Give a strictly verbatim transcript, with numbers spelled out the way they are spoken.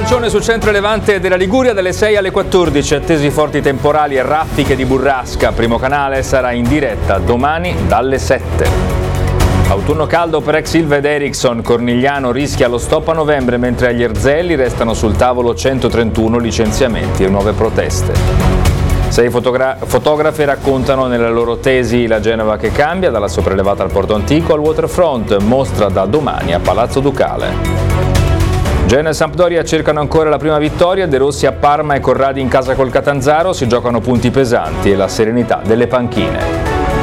Nuvaccione su centro e levante della Liguria dalle sei alle quattordici, attesi forti temporali e raffiche di burrasca. Primo canale sarà in diretta domani dalle sette. Autunno caldo per ex Ilva ed Ericsson, Cornigliano rischia lo stop a novembre mentre agli Erzelli restano sul tavolo centotrentuno licenziamenti e nuove proteste. Sei fotogra- fotografe raccontano nelle loro tesi la Genova che cambia, dalla sopraelevata al Porto Antico al waterfront, mostra da domani a Palazzo Ducale. Genoa e Sampdoria cercano ancora la prima vittoria, De Rossi a Parma e Corradi in casa col Catanzaro, si giocano punti pesanti e la serenità delle panchine.